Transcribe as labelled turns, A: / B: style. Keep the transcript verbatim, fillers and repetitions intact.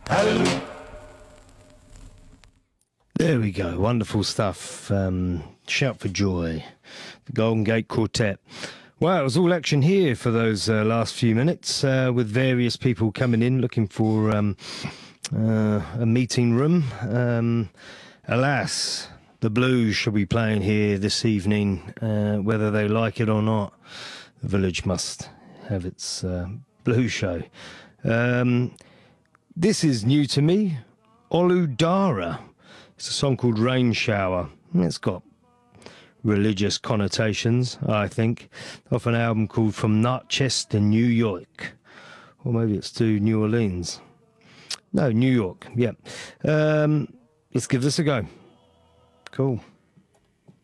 A: Hallelujah.
B: There we go. Wonderful stuff. Um, Shout for Joy, the Golden Gate Quartet. Well, it was all action here for those uh, last few minutes uh, with various people coming in looking for um, uh, a meeting room. Um, alas, the Blues shall be playing here this evening, uh, whether they like it or not. The village must have its uh, blues show. Um, this is new to me, Oludara. It's a song called Rain Shower. It's got religious connotations, I think, off an album called From Natchez, New York. Or maybe it's to New Orleans. No, New York, yeah. Um, let's give this a go. Cool.